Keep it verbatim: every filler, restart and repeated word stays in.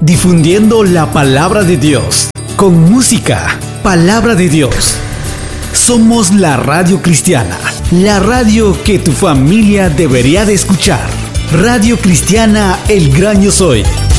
difundiendo la palabra de Dios, con música, palabra de Dios. Somos la Radio Cristiana, la radio que tu familia debería de escuchar. Radio Cristiana El Gran Yo Soy.